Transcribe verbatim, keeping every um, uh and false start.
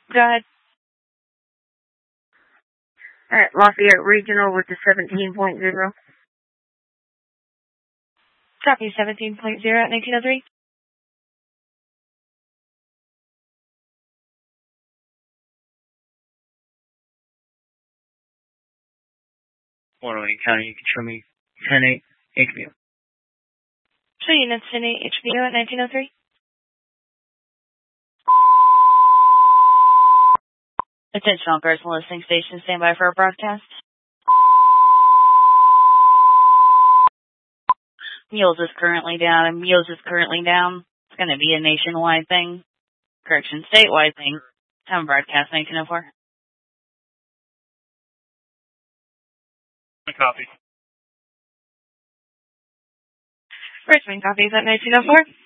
Go ahead. Alright, Lafayette Regional with the seventeen point zero. Copy, seventeen point zero at nineteen oh three. Fort Wayne County, you can show me ten eight H B O. Show units ten eight H B O at nineteen oh three. Attention all guards and listening stations, stand by for our broadcast. Mules is currently down, and Mules is currently down. It's going to be a nationwide thing. Correction, statewide thing. Time broadcast nineteen oh four. Copy. Richmond copies at nineteen oh four.